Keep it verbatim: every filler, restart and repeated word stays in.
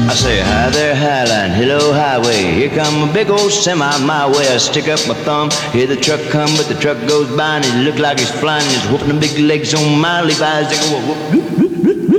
I say, hi there, Highline, hello, highway. Here come a big old semi my way. I stick up my thumb, hear the truck come, but the truck goes by and it look like he's flying. He's whooping the big legs on my Levi's. They go, whoop, whoop.